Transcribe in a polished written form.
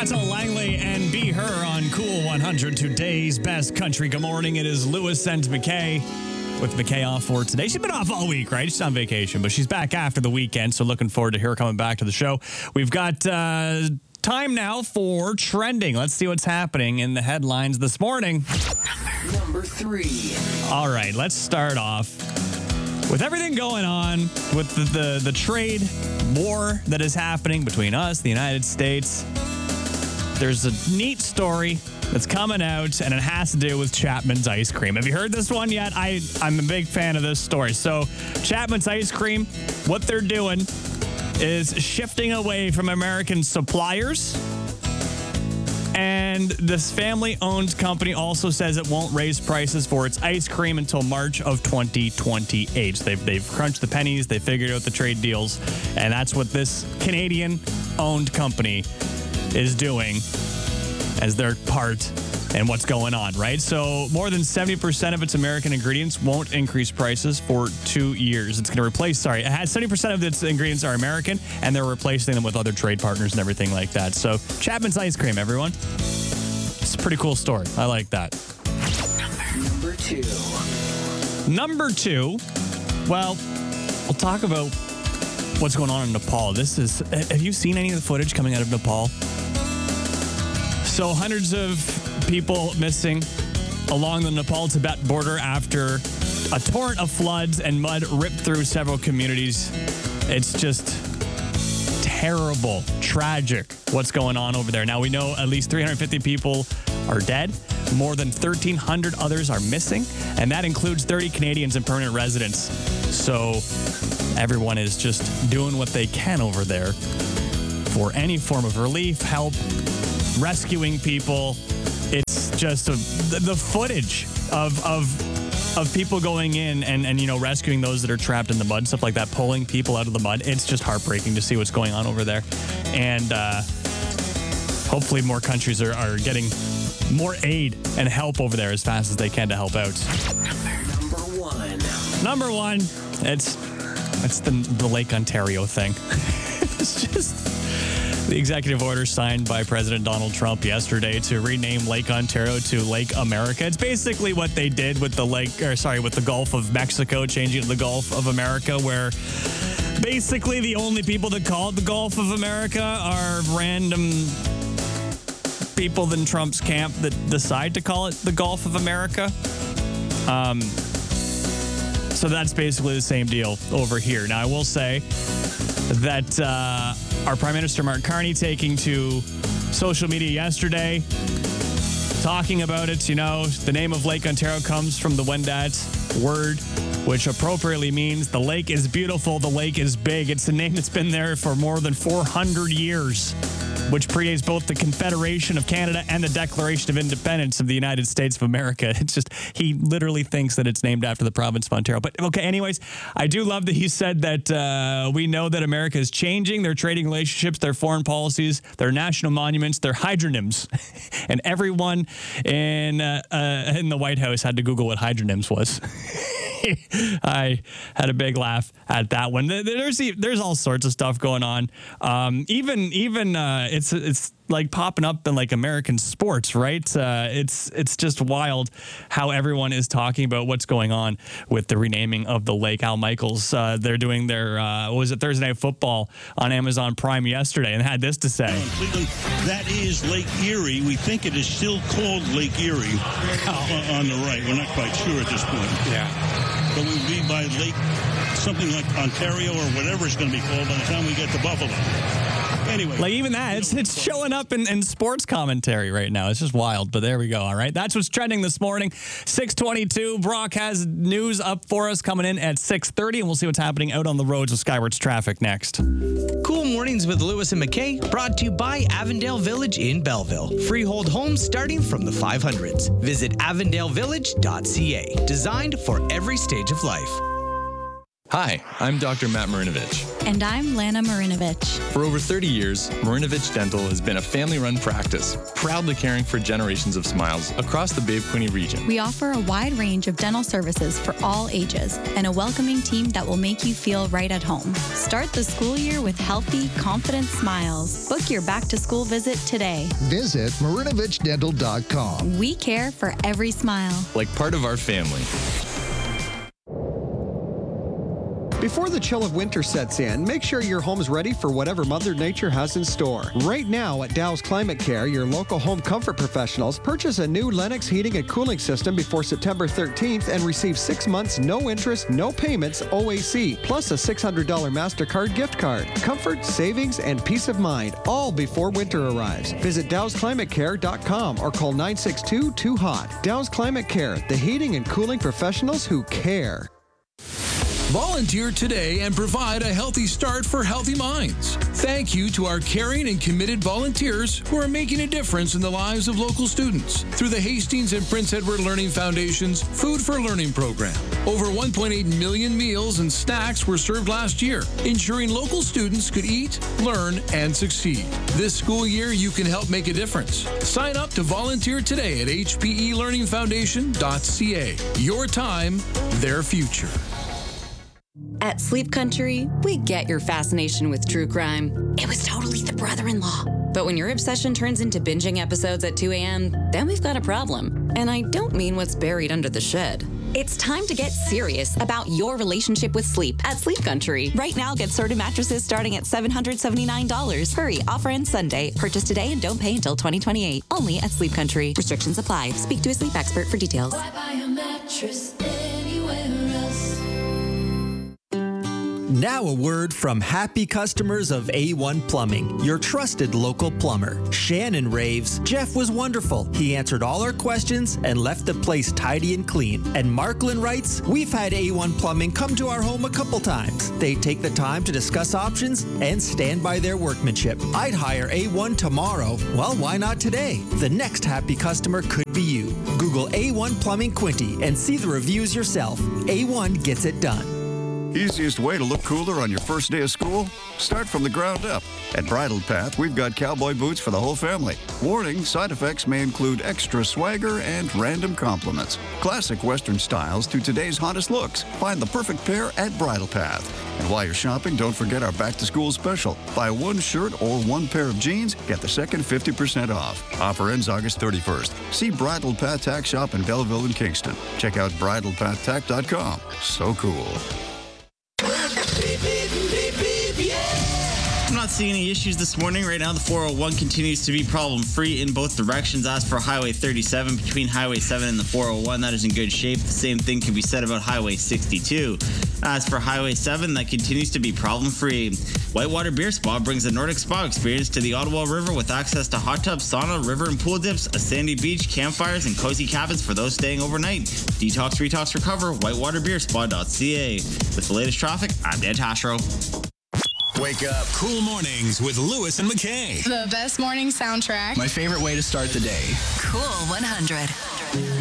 That's all Langley and Be Her on Cool 100, today's best country. Good morning. It is Lewis and McKay. With McKay off for today. She's been off all week, right? She's on vacation, but she's back after the weekend, so looking forward to her coming back to the show. We've got time now for trending. Let's see what's happening in the headlines this morning. Number 3. All right, let's start off with everything going on with the trade war that is happening between us, the United States. There's a neat story that's coming out, and it has to do with Chapman's Ice Cream. Have you heard this one yet? I'm a big fan of this story. So Chapman's Ice Cream, what they're doing is shifting away from American suppliers. And this family-owned company also says it won't raise prices for its ice cream until March of 2028. So they've crunched the pennies, they figured out the trade deals, and that's what this Canadian-owned company is doing as their part in what's going on, right? So more than 70% of its American ingredients won't increase prices for 2 years. It's going to replace, it has 70% of its ingredients are American, and they're replacing them with other trade partners and everything like that. So Chapman's Ice Cream, everyone. It's a pretty cool story. I like that. Number 2. Number 2, well, we'll talk about what's going on in Nepal. Have you seen any of the footage coming out of Nepal? So hundreds of people missing along the Nepal-Tibet border after a torrent of floods and mud ripped through several communities. It's just terrible, tragic what's going on over there. Now, we know at least 350 people are dead. More than 1,300 others are missing, and that includes 30 Canadians and permanent residents. So everyone is just doing what they can over there for any form of relief, help, rescuing people. It's just the footage of people going in and rescuing those that are trapped in the mud, stuff like that, pulling people out of the mud. It's just heartbreaking to see what's going on over there. And hopefully more countries are getting more aid and help over there as fast as they can to help out. Number one, it's the Lake Ontario thing. It's just the executive order signed by President Donald Trump yesterday to rename Lake Ontario to Lake America. It's basically what they did with with the Gulf of Mexico, changing it to the Gulf of America, where basically the only people that call it the Gulf of America are random people in Trump's camp that decide to call it the Gulf of America. So that's basically the same deal over here. Now, I will say that our Prime Minister, Mark Carney, taking to social media yesterday, talking about it. The name of Lake Ontario comes from the Wendat word, which appropriately means the lake is beautiful, the lake is big. It's a name that's been there for more than 400 years, which predates both the Confederation of Canada and the Declaration of Independence of the United States of America. It's just, he literally thinks that it's named after the province of Ontario. But okay, anyways, I do love that he said that we know that America is changing their trading relationships, their foreign policies, their national monuments, their hydronyms. And everyone in the White House had to Google what hydronyms was. I had a big laugh at that one. There's all sorts of stuff going on. Even it's like popping up in like American sports, right? It's just wild how everyone is talking about what's going on with the renaming of the lake. Al Michaels, they're doing their Thursday Night Football on Amazon Prime yesterday, and had this to say. Cleveland, that is Lake Erie. We think it is still called Lake Erie on the right. We're not quite sure at this point. Yeah. But we'll be by Lake, something like Ontario or whatever it's going to be called by the time we get to Buffalo. Anyway. Like even that, it's showing up in sports commentary right now. It's just wild, but there we go. All right. That's what's trending this morning. 6:22. Brock has news up for us coming in at 6:30, and we'll see what's happening out on the roads with Skywards traffic next. Cool Mornings with Lewis and McKay, brought to you by Avondale Village in Belleville. Freehold homes starting from the 500s. Visit avondalevillage.ca. Designed for every stage of life. Hi, I'm Dr. Matt Marinovich. And I'm Lana Marinovich. For over 30 years, Marinovich Dental has been a family-run practice, proudly caring for generations of smiles across the Bay of Quinte region. We offer a wide range of dental services for all ages and a welcoming team that will make you feel right at home. Start the school year with healthy, confident smiles. Book your back-to-school visit today. Visit MarinovichDental.com. We care for every smile. Like part of our family. Before the chill of winter sets in, make sure your home's ready for whatever Mother Nature has in store. Right now at Dow's Climate Care, your local home comfort professionals, purchase a new Lennox heating and cooling system before September 13th and receive 6 months, no interest, no payments, OAC, plus a $600 MasterCard gift card. Comfort, savings, and peace of mind, all before winter arrives. Visit DowsClimateCare.com or call 962-2HOT. Dow's Climate Care, the heating and cooling professionals who care. Volunteer today and provide a healthy start for healthy minds. Thank you to our caring and committed volunteers who are making a difference in the lives of local students through the Hastings and Prince Edward Learning Foundation's Food for Learning program. Over 1.8 million meals and snacks were served last year, ensuring local students could eat, learn, and succeed. This school year, you can help make a difference. Sign up to volunteer today at hpelearningfoundation.ca. Your time, their future. At Sleep Country, we get your fascination with true crime. It was totally the brother-in-law. But when your obsession turns into binging episodes at 2 a.m., then we've got a problem. And I don't mean what's buried under the shed. It's time to get serious about your relationship with sleep at Sleep Country. Right now, get Serta mattresses starting at $779. Hurry, offer ends Sunday. Purchase today and don't pay until 2028. Only at Sleep Country. Restrictions apply. Speak to a sleep expert for details. Why buy a mattress anywhere else? Now a word from happy customers of A1 Plumbing, your trusted local plumber. Shannon raves, Jeff was wonderful. He answered all our questions and left the place tidy and clean. And Marklin writes, we've had A1 Plumbing come to our home a couple times. They take the time to discuss options and stand by their workmanship. I'd hire A1 tomorrow. Well, why not today? The next happy customer could be you. Google A1 Plumbing Quinte and see the reviews yourself. A1 gets it done. Easiest way to look cooler on your first day of school? Start from the ground up. At Bridle Path, we've got cowboy boots for the whole family. Warning, side effects may include extra swagger and random compliments. Classic Western styles to today's hottest looks. Find the perfect pair at Bridle Path. And while you're shopping, don't forget our back-to-school special. Buy one shirt or one pair of jeans, get the second 50% off. Offer ends August 31st. See Bridle Path Tack Shop in Belleville and Kingston. Check out bridlepathtack.com. So cool. I'm not seeing any issues this morning. Right now, the 401 continues to be problem-free in both directions. As for Highway 37, between Highway 7 and the 401, that is in good shape. The same thing can be said about Highway 62. As for Highway 7, that continues to be problem-free. Whitewater Beer Spa brings the Nordic Spa experience to the Ottawa River with access to hot tubs, sauna, river and pool dips, a sandy beach, campfires, and cozy cabins for those staying overnight. Detox, Retox, Recover, whitewaterbeerspa.ca. With the latest traffic, I'm Dan Tashro. Wake up. Cool mornings with Lewis and McKay. The best morning soundtrack. My favorite way to start the day. Cool 100.